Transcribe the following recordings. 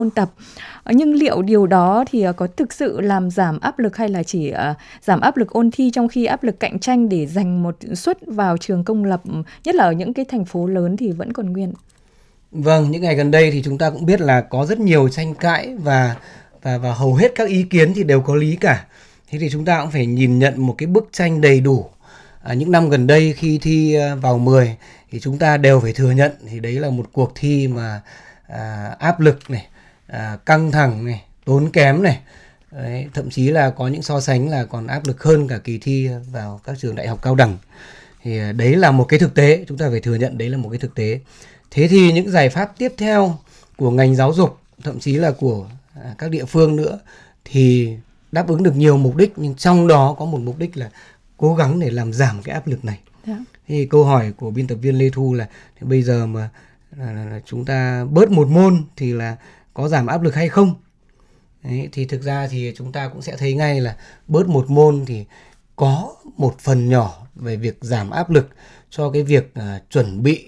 ôn tập. Nhưng liệu điều đó thì có thực sự làm giảm áp lực hay là chỉ giảm áp lực ôn thi, trong khi áp lực cạnh tranh để giành một suất vào trường công lập, nhất là ở những cái thành phố lớn thì vẫn còn nguyên? Vâng, những ngày gần đây thì chúng ta cũng biết là có rất nhiều tranh cãi và hầu hết các ý kiến thì đều có lý cả. Thế thì chúng ta cũng phải nhìn nhận một cái bức tranh đầy đủ. Những năm gần đây khi thi vào 10 thì chúng ta đều phải thừa nhận thì đấy là một cuộc thi mà áp lực này, căng thẳng này, tốn kém này. Đấy, thậm chí là có những so sánh là còn áp lực hơn cả kỳ thi vào các trường đại học cao đẳng. Thì đấy là một cái thực tế, chúng ta phải thừa nhận đấy là một cái thực tế. Thế thì những giải pháp tiếp theo của ngành giáo dục, thậm chí là của các địa phương nữa thì đáp ứng được nhiều mục đích, nhưng trong đó có một mục đích là cố gắng để làm giảm cái áp lực này. Thì câu hỏi của biên tập viên Lê Thu là bây giờ mà chúng ta bớt một môn thì là có giảm áp lực hay không? Đấy, thì thực ra thì chúng ta cũng sẽ thấy ngay là bớt một môn thì có một phần nhỏ về việc giảm áp lực cho cái việc chuẩn bị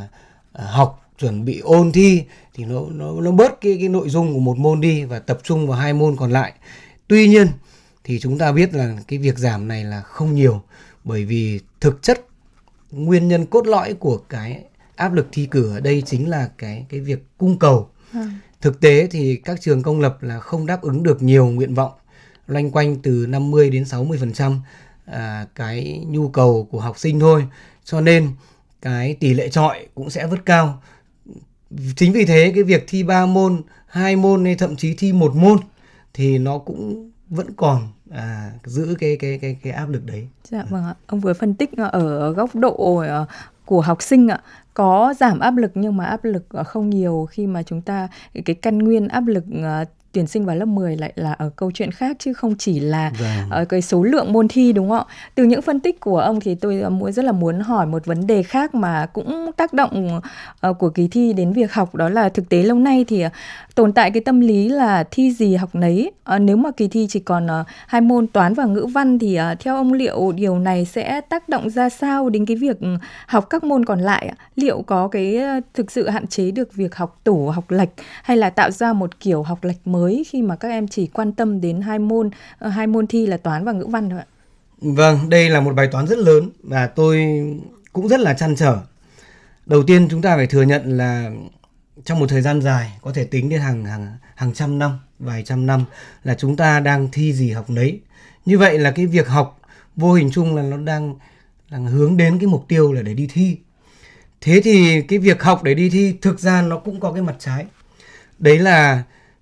học, chuẩn bị ôn thi, thì nó bớt cái nội dung của một môn đi và tập trung vào 2 môn còn lại. Tuy nhiên thì chúng ta biết là cái việc giảm này là không nhiều, bởi vì thực chất nguyên nhân cốt lõi của cái áp lực thi cử ở đây chính là cái việc cung cầu. Thực tế thì các trường công lập là không đáp ứng được nhiều nguyện vọng, loanh quanh từ 50 đến 60% cái nhu cầu của học sinh thôi, cho nên cái tỷ lệ chọi cũng sẽ rất cao. Chính vì thế cái việc thi 3 môn, 2 môn hay thậm chí thi 1 môn thì nó cũng vẫn còn giữ cái áp lực đấy. Dạ vâng ạ. Ông vừa phân tích ở góc độ của học sinh ạ, có giảm áp lực nhưng mà áp lực không nhiều, khi mà chúng ta cái căn nguyên áp lực tuyển sinh vào lớp 10 lại là ở câu chuyện khác, chứ không chỉ là cái số lượng môn thi, đúng không ạ? Từ những phân tích của ông thì tôi rất là muốn hỏi một vấn đề khác mà cũng tác động của kỳ thi đến việc học, đó là thực tế lâu nay thì tồn tại cái tâm lý là thi gì học nấy. Nếu mà kỳ thi chỉ còn 2 môn toán và ngữ văn thì theo ông liệu điều này sẽ tác động ra sao đến cái việc học các môn còn lại? Liệu có cái thực sự hạn chế được việc học tủ, học lệch, hay là tạo ra một kiểu học lệch mới khi mà các em chỉ quan tâm đến 2 môn thi là toán và ngữ văn thôi ạ? Vâng, đây là một bài toán rất lớn và tôi cũng rất là trăn trở. Đầu tiên chúng ta phải thừa nhận là trong một thời gian dài, có thể tính đến hàng trăm năm, vài trăm năm, là chúng ta đang thi gì học nấy. Như vậy là cái việc học vô hình chung là nó đang hướng đến cái mục tiêu là để đi thi. Thế thì cái việc học để đi thi thực ra nó cũng có cái mặt trái. Đấy là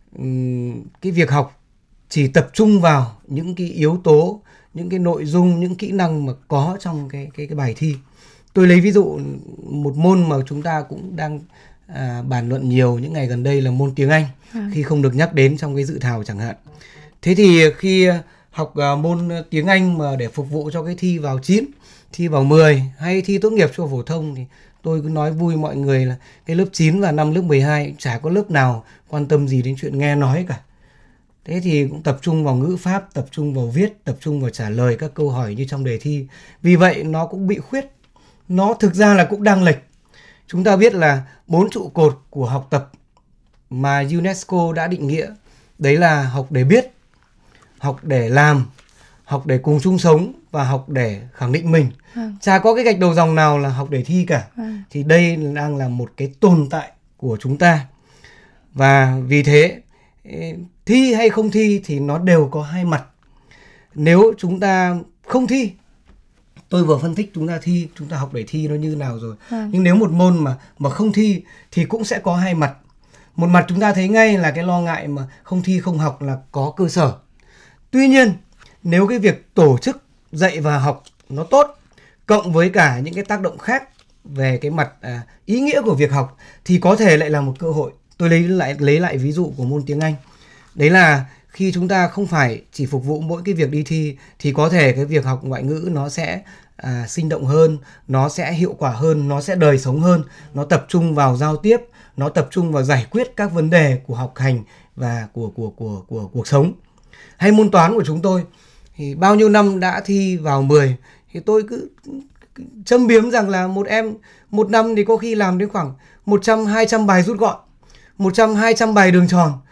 cái việc học chỉ tập trung vào những cái yếu tố, những cái nội dung, những kỹ năng mà có trong cái bài thi. Tôi lấy ví dụ một môn mà chúng ta cũng đang bàn luận nhiều những ngày gần đây là môn tiếng Anh, khi không được nhắc đến trong cái dự thảo chẳng hạn. Thế thì khi học môn tiếng Anh mà để phục vụ cho cái thi vào 9, thi vào 10 hay thi tốt nghiệp cho phổ thông thì tôi cứ nói vui mọi người là cái lớp 9 và năm lớp 12 chả có lớp nào quan tâm gì đến chuyện nghe nói cả. Thế thì cũng tập trung vào ngữ pháp, tập trung vào viết, tập trung vào trả lời các câu hỏi như trong đề thi. Vì vậy nó cũng bị khuyết. Nó thực ra là cũng đang lệch. Chúng ta biết là 4 trụ cột của học tập mà UNESCO đã định nghĩa. Đấy là học để biết, học để làm, học để cùng chung sống và học để khẳng định mình. Chả có cái gạch đầu dòng nào là học để thi cả. Thì đây đang là một cái tồn tại của chúng ta. Và vì thế thi hay không thi thì nó đều có hai mặt. Nếu chúng ta không thi, tôi vừa phân tích chúng ta thi, chúng ta học để thi nó như nào rồi. Nhưng nếu một môn mà không thi thì cũng sẽ có hai mặt. Một mặt chúng ta thấy ngay là cái lo ngại mà không thi không học là có cơ sở. Tuy nhiên nếu cái việc tổ chức dạy và học nó tốt, cộng với cả những cái tác động khác về cái mặt ý nghĩa của việc học thì có thể lại là một cơ hội. Tôi lấy lại ví dụ của môn tiếng Anh. Đấy là khi chúng ta không phải chỉ phục vụ mỗi cái việc đi thi thì có thể cái việc học ngoại ngữ nó sẽ sinh động hơn, nó sẽ hiệu quả hơn, nó sẽ đời sống hơn, nó tập trung vào giao tiếp, nó tập trung vào giải quyết các vấn đề của học hành và của cuộc sống. Hay môn toán của chúng tôi thì bao nhiêu năm đã thi vào 10 thì tôi cứ châm biếm rằng là một em một năm thì có khi làm đến khoảng 100-200 bài rút gọn. 100 200 bài đường tròn